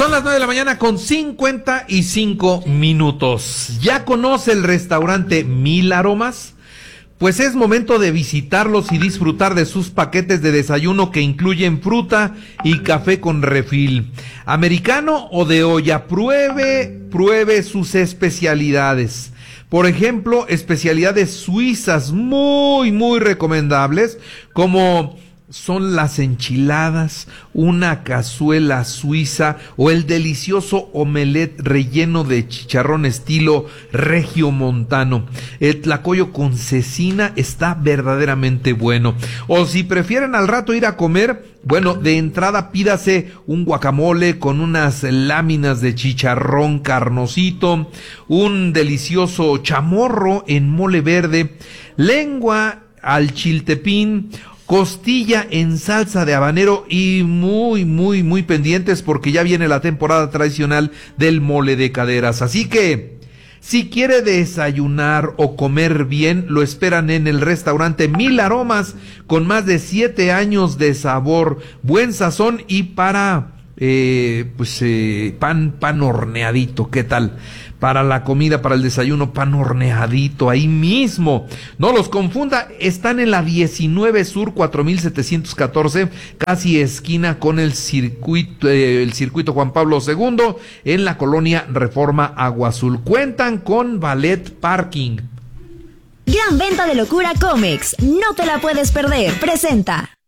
Son las 9 de la mañana con 55 minutos. ¿Ya conoce el restaurante Mil Aromas? Pues es momento de visitarlos y disfrutar de sus paquetes de desayuno que incluyen fruta y café con refil. Americano o de olla, pruebe sus especialidades. Por ejemplo, especialidades suizas muy recomendables, como son las enchiladas, una cazuela suiza o el delicioso omelette relleno de chicharrón estilo regiomontano. El tlacoyo con cecina está verdaderamente bueno. O si prefieren al rato ir a comer, bueno, de entrada pídase un guacamole con unas láminas de chicharrón carnosito, un delicioso chamorro en mole verde, lengua al chiltepín, costilla en salsa de habanero y muy pendientes porque ya viene la temporada tradicional del mole de caderas. Así que, si quiere desayunar o comer bien, lo esperan en el restaurante Mil Aromas, con más de 7 años de sabor, buen sazón y para pan horneadito. ¿Qué tal? Para la comida, para el desayuno, pan horneadito, ahí mismo. No los confunda, están en la 19 Sur 4714, casi esquina con el circuito Juan Pablo II, en la colonia Reforma Agua Azul. Cuentan con valet parking. Gran venta de locura Comex, no te la puedes perder, presenta.